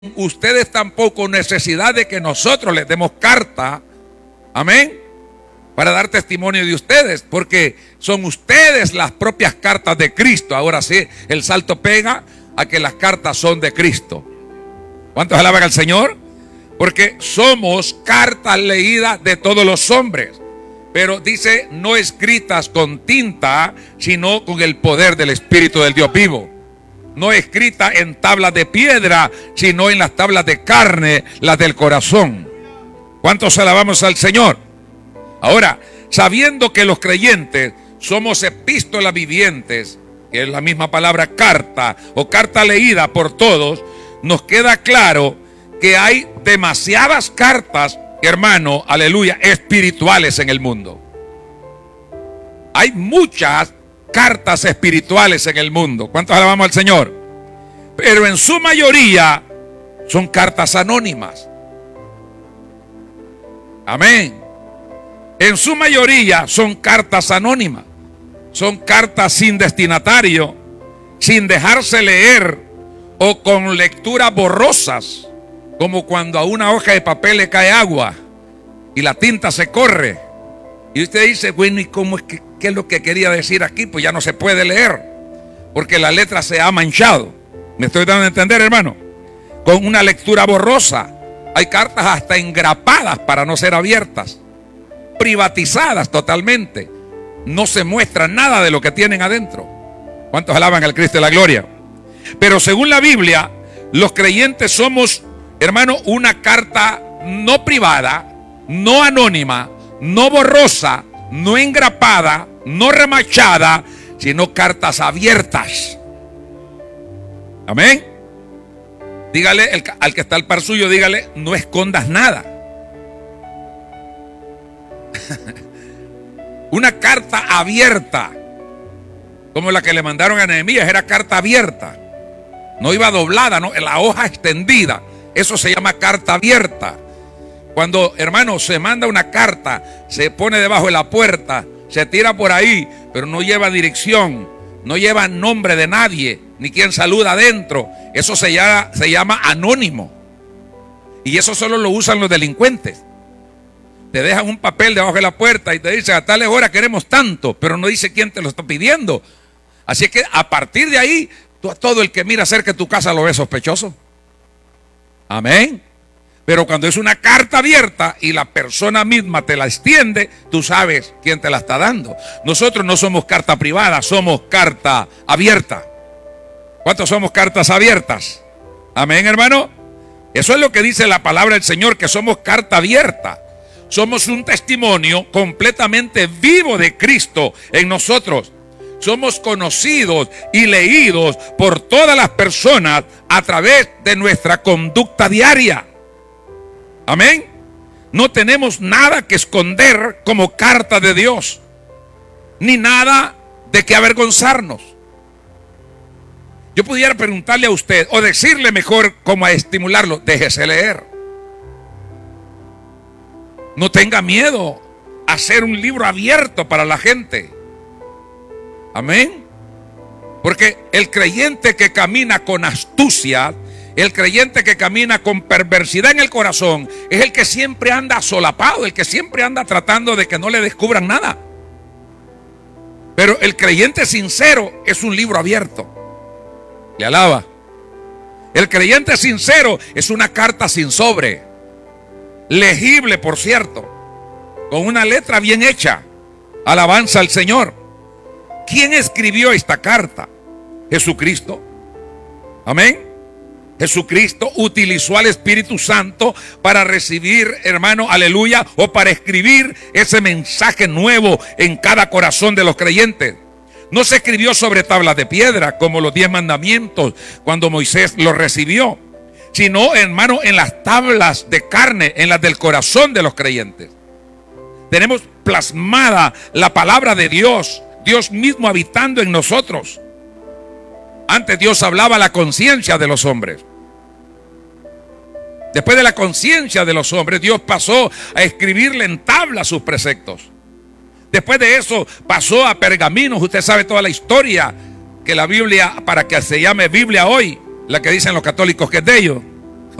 ustedes tampoco necesidad de que nosotros les demos carta, amén, para dar testimonio de ustedes, porque son ustedes las propias cartas de Cristo. Ahora sí, el salto pega a que las cartas son de Cristo. ¿Cuántos alaban al Señor? Porque somos cartas leídas de todos los hombres, pero dice no escritas con tinta, sino con el poder del Espíritu del Dios vivo. No escrita en tablas de piedra, sino en las tablas de carne, las del corazón. ¿Cuántos alabamos al Señor? Ahora, sabiendo que los creyentes somos epístolas vivientes, que es la misma palabra carta o carta leída por todos, nos queda claro que hay demasiadas cartas, hermano, aleluya, espirituales en el mundo. Hay muchas cartas espirituales en el mundo. ¿Cuántos alabamos al Señor? Pero en su mayoría son cartas anónimas. Amén. En su mayoría son cartas anónimas. Son cartas sin destinatario, sin dejarse leer o con lecturas borrosas, como cuando a una hoja de papel le cae agua y la tinta se corre. Y usted dice, bueno, ¿y cómo es que qué es lo que quería decir aquí? Pues ya no se puede leer, porque la letra se ha manchado. ¿Me estoy dando a entender, hermano? Con una lectura borrosa. Hay cartas hasta engrapadas para no ser abiertas, privatizadas totalmente. No se muestra nada de lo que tienen adentro. ¿Cuántos alaban al Cristo de la gloria? Pero según la Biblia, los creyentes somos, hermano, una carta no privada, no anónima, no borrosa, no engrapada, no remachada, sino cartas abiertas. Amén. Dígale al que está al par suyo, dígale, no escondas nada. Una carta abierta, como la que le mandaron a Nehemías, era carta abierta. No iba doblada, no, la hoja extendida. Eso se llama carta abierta. Cuando, hermano, se manda una carta, se pone debajo de la puerta, se tira por ahí, pero no lleva dirección, no lleva nombre de nadie, ni quien saluda adentro. Eso se llama anónimo. Y eso solo lo usan los delincuentes. Te dejan un papel debajo de la puerta y te dicen, a tales horas queremos tanto, pero no dice quién te lo está pidiendo. Así que a partir de ahí, tú a todo el que mira cerca de tu casa lo ves sospechoso. Amén. Pero cuando es una carta abierta y la persona misma te la extiende, tú sabes quién te la está dando. Nosotros no somos carta privada, somos carta abierta. ¿Cuántos somos cartas abiertas? Amén, hermano. Eso es lo que dice la palabra del Señor, que somos carta abierta. Somos un testimonio completamente vivo de Cristo en nosotros. Somos conocidos y leídos por todas las personas a través de nuestra conducta diaria. Amén. No tenemos nada que esconder como carta de Dios, ni nada de que avergonzarnos. Yo pudiera preguntarle a usted, o decirle mejor, como a estimularlo, déjese leer. No tenga miedo a hacer un libro abierto para la gente. Amén. Porque el creyente que camina con astucia, el creyente que camina con perversidad en el corazón, es el que siempre anda solapado, el que siempre anda tratando de que no le descubran nada. Pero el creyente sincero es un libro abierto. Le alaba. El creyente sincero es una carta sin sobre, legible, por cierto, con una letra bien hecha. Alabanza al Señor. ¿Quién escribió esta carta? Jesucristo. Amén. Jesucristo utilizó al Espíritu Santo para recibir, hermano, aleluya, o para escribir ese mensaje nuevo en cada corazón de los creyentes. No se escribió sobre tablas de piedra como los 10 mandamientos cuando Moisés los recibió, sino, hermano, en las tablas de carne, en las del corazón de los creyentes. Tenemos plasmada la palabra de Dios, Dios mismo habitando en nosotros. Antes Dios hablaba a la conciencia de los hombres. Después de la conciencia de los hombres, Dios pasó a escribirle en tablas sus preceptos. Después de eso pasó a pergaminos. Usted sabe toda la historia, que la Biblia, para que se llame Biblia hoy, la que dicen los católicos que es de ellos,